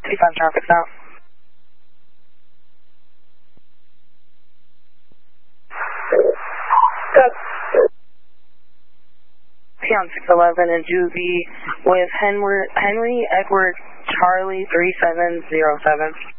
55 traffic stop. On 611 and Juby with Henry Edward Charlie 3707.